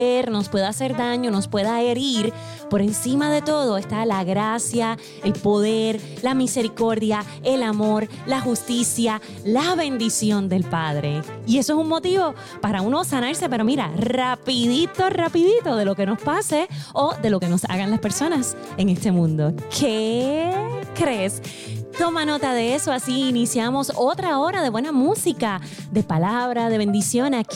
nos pueda hacer daño, nos pueda herir, por encima de todo está la gracia, el poder, la misericordia, el amor, la justicia, la bendición del Padre. Y eso es un motivo para uno sanarse, pero mira, rapidito de lo que nos pase o de lo que nos hagan las personas en este mundo. ¿Qué crees? Toma nota de eso, así iniciamos otra hora de buena música, de palabra, de bendición aquí